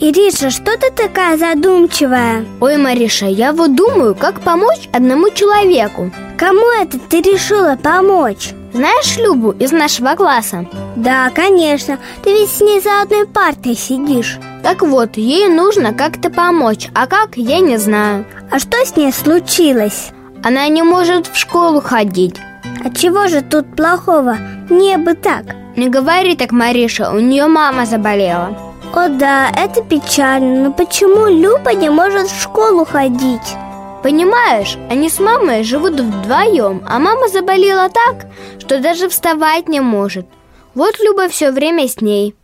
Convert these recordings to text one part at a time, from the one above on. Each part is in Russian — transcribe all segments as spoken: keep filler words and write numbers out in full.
Ириша, что ты такая задумчивая? Ой, Мариша, я вот думаю, как помочь одному человеку. Кому это ты решила помочь? Знаешь Любу из нашего класса? Да, конечно, ты ведь с ней за одной партой сидишь. Так вот, ей нужно как-то помочь, а как, я не знаю. А что с ней случилось? Она не может в школу ходить. А чего же тут плохого? Не бы так. Не говори так, Мариша, у нее мама заболела. О да, это печально, но почему Люба не может в школу ходить? Понимаешь, они с мамой живут вдвоем, а мама заболела так, что даже вставать не может. Вот Люба все время с ней.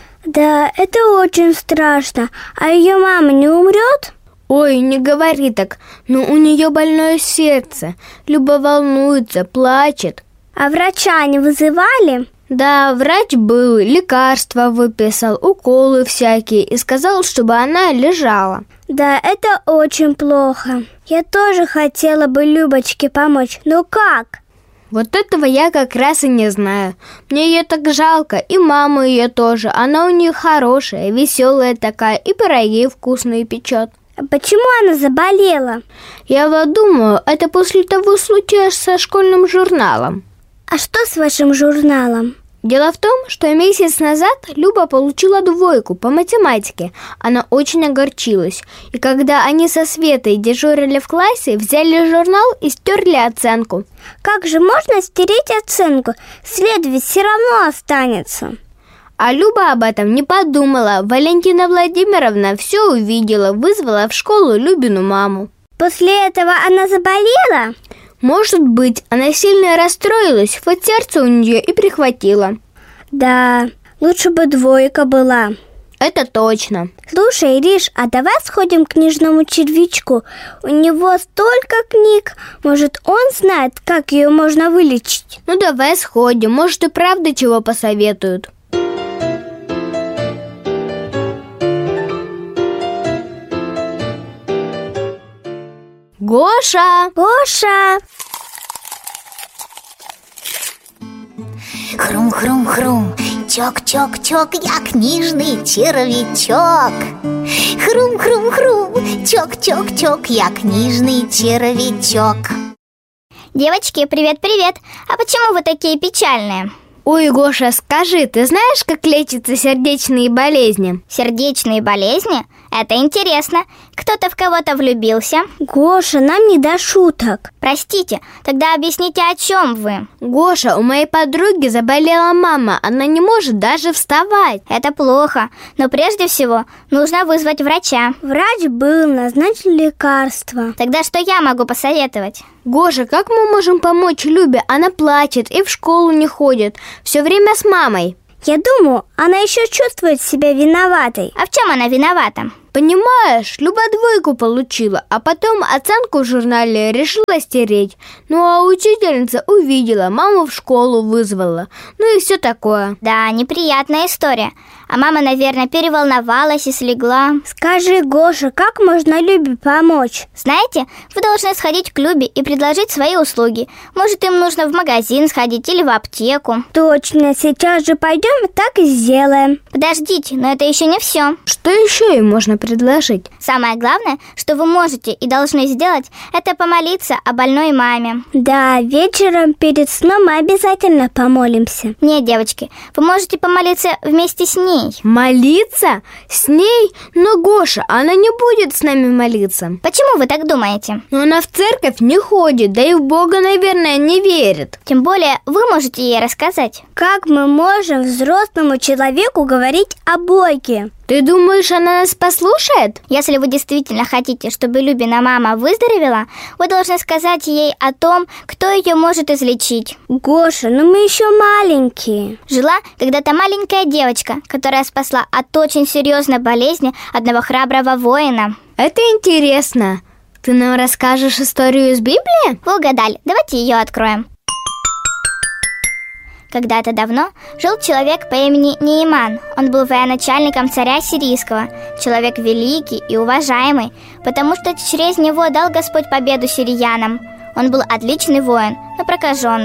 Да, это очень страшно. А ее мама не умрет? Ой, не говори так, но у нее больное сердце. Люба волнуется, плачет. А врача не вызывали? Да, врач был, лекарства выписал, уколы всякие и сказал, чтобы она лежала. Да, это очень плохо. Я тоже хотела бы Любочке помочь, но как? Вот этого я как раз и не знаю. Мне ее так жалко, и маму ее тоже. Она у нее хорошая, веселая такая, и пироги вкусные печет. А почему она заболела? Я вот думаю, это после того случая со школьным журналом. А что с вашим журналом? Дело в том, что месяц назад Люба получила двойку по математике. Она очень огорчилась. И когда они со Светой дежурили в классе, взяли журнал и стерли оценку. Как же можно стереть оценку? След ведь все равно останется. А Люба об этом не подумала. Валентина Владимировна все увидела, вызвала в школу Любину маму. После этого она заболела? Может быть, она сильно расстроилась, вот сердце у нее и прихватило. Да, лучше бы двойка была. Это точно. Слушай, Ириш, а давай сходим к книжному червячку. У него столько книг. Может, он знает, как ее можно вылечить? Ну, давай сходим. Может, и правда чего посоветуют. Гоша! Гоша! Хрум-хрум-хрум, чок-чок-чок, я книжный червячок. Хрум-хрум-хрум, чок-чок-чок, я книжный червячок. Девочки, привет-привет! А почему вы такие печальные? Ой, Гоша, скажи, ты знаешь, как лечатся сердечные болезни? Сердечные болезни? Это интересно. Кто-то в кого-то влюбился? Гоша, нам не до шуток. Простите, тогда объясните, о чем вы? Гоша, у моей подруги заболела мама. Она не может даже вставать. Это плохо, но прежде всего нужно вызвать врача. Врач был, назначил лекарства. Тогда что я могу посоветовать? Гоша, как мы можем помочь Любе? Она плачет и в школу не ходит. Все время с мамой. Я думаю, она еще чувствует себя виноватой. А в чем она виновата? Понимаешь, Люба двойку получила, а потом оценку в журнале решила стереть. Ну а учительница увидела, маму в школу вызвала. Ну и все такое. Да, неприятная история. А мама, наверное, переволновалась и слегла. Скажи, Гоша, как можно Любе помочь? Знаете, вы должны сходить к Любе и предложить свои услуги. Может, им нужно в магазин сходить или в аптеку. Точно, сейчас же пойдем и так и сделаем. Подождите, но это еще не все. Что еще им можно предложить? Самое главное, что вы можете и должны сделать, это помолиться о больной маме. Да, вечером перед сном мы обязательно помолимся. Нет, девочки, вы можете помолиться вместе с ней. Молиться? С ней? Но, Гоша, она не будет с нами молиться. Почему вы так думаете? Но она в церковь не ходит, да и в Бога, наверное, не верит. Тем более, вы можете ей рассказать. Как мы можем взрослому человеку говорить о Боге? Ты думаешь, она нас послушает? Если вы действительно хотите, чтобы Любина мама выздоровела, вы должны сказать ей о том, кто ее может излечить. Гоша, ну мы еще маленькие. Жила когда-то маленькая девочка, которая спасла от очень серьезной болезни одного храброго воина. Это интересно. Ты нам расскажешь историю из Библии? Вы угадали. Давайте ее откроем. Когда-то давно жил человек по имени Неиман. Он был военачальником царя сирийского, человек великий и уважаемый, потому что через него дал Господь победу сириянам. Он был отличный воин, но прокаженный.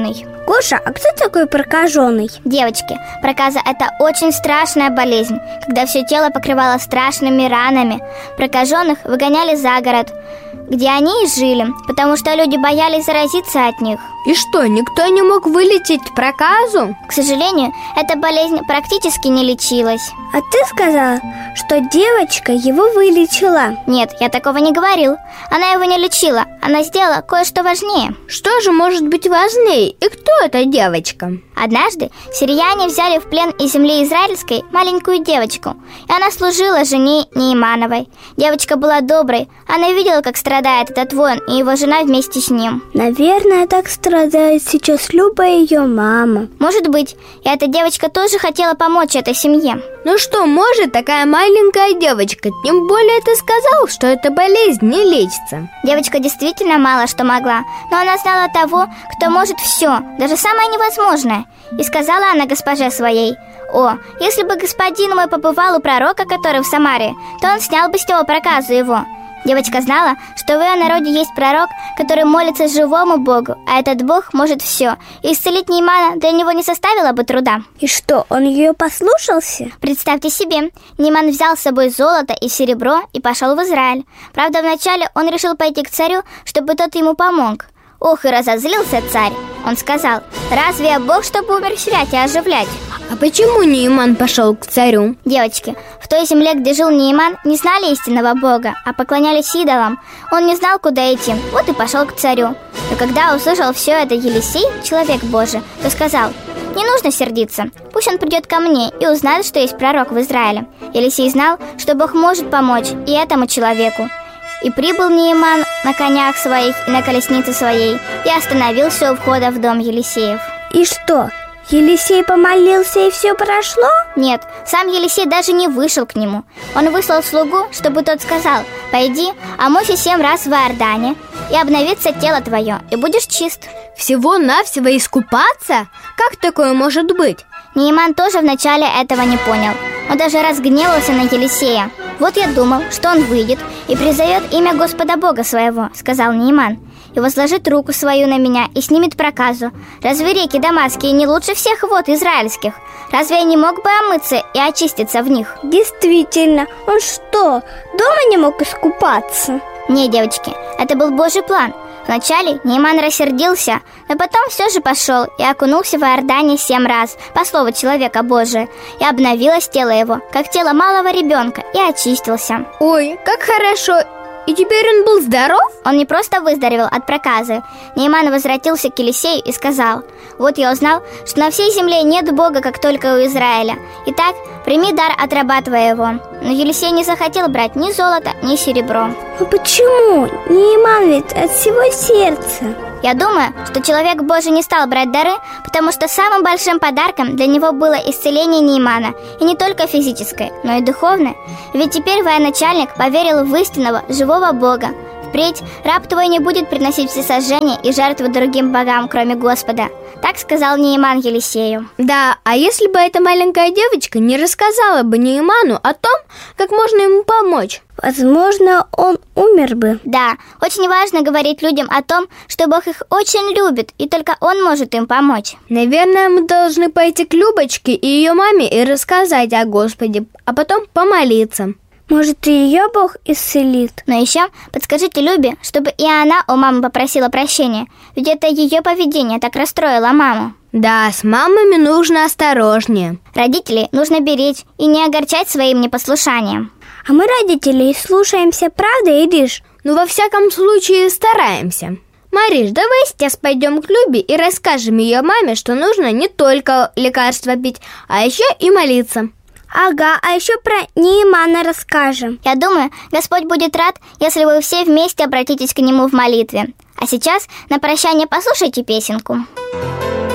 Гоша, а кто такой прокаженный? Девочки, проказа – это очень страшная болезнь, когда все тело покрывало страшными ранами. Прокаженных выгоняли за город, где они и жили, потому что люди боялись заразиться от них. И что, никто не мог вылечить проказу? К сожалению, эта болезнь практически не лечилась. А ты сказала, что девочка его вылечила. Нет, я такого не говорил. Она его не лечила, она сделала кое-что важнее. Что же может быть важнее? И кто эта девочка? Однажды сирияне взяли в плен из земли израильской маленькую девочку, и она служила жене Неимановой. Девочка была доброй, она видела, как страдает этот воин и его жена вместе с ним. Наверное, так страдает сейчас Люба и ее мама. Может быть, и эта девочка тоже хотела помочь этой семье. Ну что может такая маленькая девочка? Тем более ты сказал, что эта болезнь не лечится. Девочка действительно мало что могла, но она знала того, кто может все, даже самое невозможное. И сказала она госпоже своей: «О, если бы господин мой побывал у пророка, который в Самаре, то он снял бы с него проказу его». Девочка знала, что в ее народе есть пророк, который молится живому Богу, а этот Бог может все, и исцелить Неймана для него не составило бы труда. И что, он ее послушался? Представьте себе, Нейман взял с собой золото и серебро и пошел в Израиль. Правда, вначале он решил пойти к царю, чтобы тот ему помог. Ох, и разозлился царь. Он сказал: «Разве я Бог, чтобы умерщвлять и оживлять?» А почему Нейман пошел к царю? Девочки, в той земле, где жил Нейман, не знали истинного Бога, а поклонялись идолам. Он не знал, куда идти, вот и пошел к царю. Но когда услышал все это Елисей, человек Божий, то сказал: «Не нужно сердиться, пусть он придет ко мне и узнает, что есть пророк в Израиле». Елисей знал, что Бог может помочь и этому человеку. И прибыл Нейман на конях своих и на колеснице своей, и остановился у входа в дом Елисеев. И что, Елисей помолился и все прошло? Нет, сам Елисей даже не вышел к нему. Он выслал слугу, чтобы тот сказал: «Пойди, омойся семь раз в Иордане, и обновится тело твое, и будешь чист». Всего-навсего искупаться? Как такое может быть? Нейман тоже вначале этого не понял. Он даже разгневался на Елисея. «Вот я думал, что он выйдет и призовет имя Господа Бога своего», — сказал Нейман, «и возложит руку свою на меня и снимет проказу. Разве реки дамасские не лучше всех вод израильских? Разве я не мог бы омыться и очиститься в них?» Действительно, он что, дома не мог искупаться? Не, девочки, это был Божий план. Вначале Нейман рассердился, но потом все же пошел и окунулся в Иордане семь раз, по слову человека Божия, и обновилось тело его, как тело малого ребенка, и очистился. Ой, как хорошо! И теперь он был здоров? Он не просто выздоровел от проказы. Нейман возвратился к Елисею и сказал: «Вот я узнал, что на всей земле нет Бога, как только у Израиля. Итак, прими дар от раба твоего». Но Елисей не захотел брать ни золото, ни серебро. А почему? Нейман ведь от всего сердца. Я думаю, что человек Божий не стал брать дары, потому что самым большим подарком для него было исцеление Неймана, и не только физическое, но и духовное. Ведь теперь военачальник поверил в истинного, живого Бога. Впредь раб твой не будет приносить всесожжения и жертвы другим богам, кроме Господа. Так сказал Нейман Елисею. Да, а если бы эта маленькая девочка не рассказала бы Нейману о том, как можно ему помочь? Возможно, он умер бы. Да, очень важно говорить людям о том, что Бог их очень любит, и только Он может им помочь. Наверное, мы должны пойти к Любочке и ее маме и рассказать о Господе, а потом помолиться. Может, и ее Бог исцелит. Но еще подскажите Любе, чтобы и она у мамы попросила прощения, ведь это ее поведение так расстроило маму. Да, с мамами нужно осторожнее. Родителей нужно беречь и не огорчать своим непослушанием. А мы, родители, слушаемся, правда, Ириш? Ну, во всяком случае, стараемся. Мариш, давай сейчас пойдем к Любе и расскажем ее маме, что нужно не только лекарства пить, а еще и молиться. Ага, а еще про Неймана расскажем. Я думаю, Господь будет рад, если вы все вместе обратитесь к Нему в молитве. А сейчас на прощание послушайте песенку.